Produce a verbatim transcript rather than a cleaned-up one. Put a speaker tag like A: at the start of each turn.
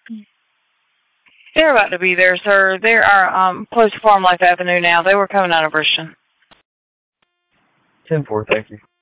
A: They're about to be there, sir. They are um, close to Farm Life Avenue now. They were coming out of Richmond.
B: ten four, thank you.